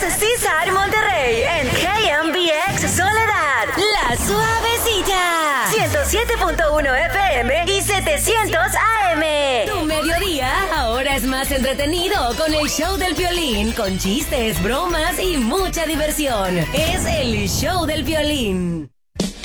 César Monterrey en KMBX Soledad. La Suavecita. 107.1 FM y 700 AM. Tu mediodía ahora es más entretenido con el show del Piolín, con chistes, bromas y mucha diversión. Es el show del Piolín.